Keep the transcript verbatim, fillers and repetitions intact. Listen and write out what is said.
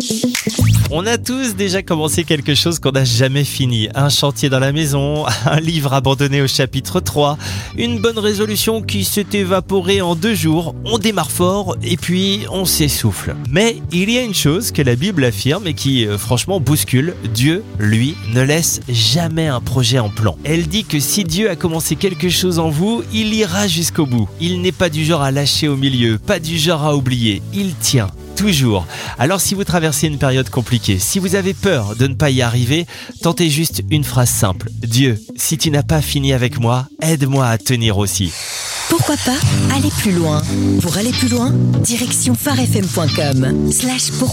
On a tous déjà commencé quelque chose qu'on n'a jamais fini. Un chantier dans la maison, un livre abandonné au chapitre trois, une bonne résolution qui s'est évaporée en deux jours. On démarre fort et puis on s'essouffle. Mais il y a une chose que la Bible affirme et qui euh, franchement bouscule. Dieu, lui, ne laisse jamais un projet en plan. Elle dit que si Dieu a commencé quelque chose en vous, il ira jusqu'au bout. Il n'est pas du genre à lâcher au milieu, pas du genre à oublier. Il tient. Toujours. Alors si vous traversez une période compliquée, si vous avez peur de ne pas y arriver, tentez juste une phrase simple. Dieu, si tu n'as pas fini avec moi, aide-moi à tenir aussi. Pourquoi pas aller plus loin? Pour aller plus loin, direction phare f m point com slash pourquoi